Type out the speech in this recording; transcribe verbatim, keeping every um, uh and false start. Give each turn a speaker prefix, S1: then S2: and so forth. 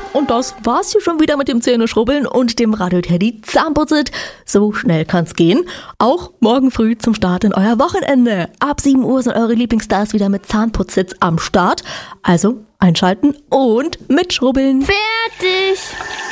S1: Und das war's hier schon wieder mit dem Zähneschrubbeln und dem Radio Teddy Zahnputzit. So schnell kann's gehen. Auch morgen früh zum Start in euer Wochenende. Ab sieben Uhr sind eure Lieblingsstars wieder mit Zahnputzits am Start. Also einschalten und mitschrubbeln.
S2: Fertig!